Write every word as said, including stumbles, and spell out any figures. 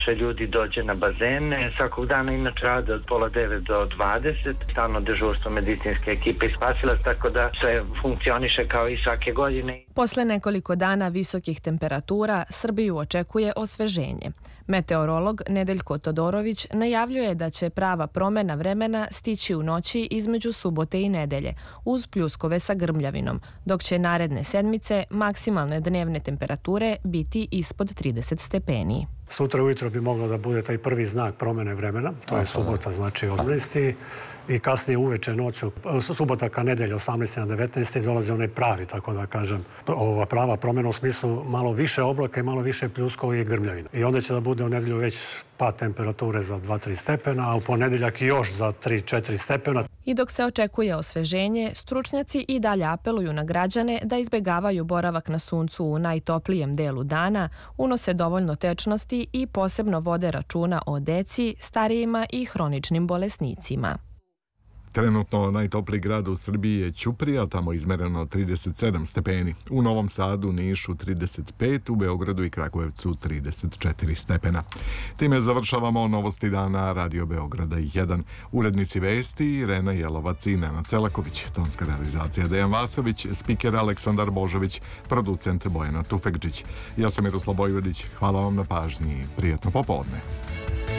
Sve ljudi dođe na bazene, svakog dana inače rade od pola devet do dvadeset, stalno dežurstvo medicinske ekipe i spasilac, tako da sve funkcioniše kao i svake godine. Posle nekoliko dana visokih temperatura, Srbiju očekuje osveženje. Meteorolog Nedeljko Todorović najavljuje da će prava promena vremena stići u noći između subote i nedelje, uz pljuskove sa grmljavinom, dok će naredne sedmice maksimalne dnevne temperature biti ispod trideset stepeni. Sutra ujutro bi moglo da bude taj prvi znak promene vremena, to je subota, znači osamnaesti i kasnije uveče noću, subota ka nedelje osamnaesti na devetnaesti dolazi onaj pravi, tako da kažem, ova prava promena u smislu malo više oblaka i malo više pljuskova i grmljavina. I onda će da bude u nedelju već pad temperature za dva do tri stepena, a u ponedeljak još za tri do četiri stepena. I dok se očekuje osveženje, stručnjaci i dalje apeluju na građane da izbegavaju boravak na suncu u najtoplijem delu dana, unose dovoljno tečnosti i posebno vode računa o deci, starijima i hroničnim bolesnicima. Trenutno najtopliji grad u Srbiji je Ćuprija, tamo izmereno trideset sedam stepeni. U Novom Sadu, Nišu trideset pet, u Beogradu i Kragujevcu trideset četiri stepena. Time završavamo novosti dana Radio Beograda jedan. Urednici vesti Irena Jelovac i Nenad Celaković, tonska realizacija Dejan Vasović, spiker Aleksandar Božović, producent Bojana Tufekđić. Ja sam Miroslav Bojvodić, hvala vam na pažnji i prijetno popodne.